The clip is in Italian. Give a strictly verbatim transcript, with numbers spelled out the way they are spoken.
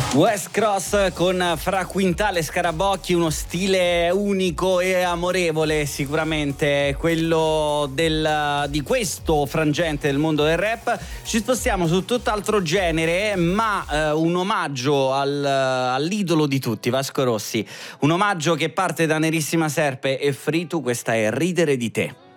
West Cross con Fra Quintale Scarabocchi, uno stile unico e amorevole, sicuramente quello del, di questo frangente del mondo del rap. Ci spostiamo su tutt'altro genere, ma eh, un omaggio al, all'idolo di tutti, Vasco Rossi, un omaggio che parte da Nerissima Serpe e Fritu. Questa è Ridere di te.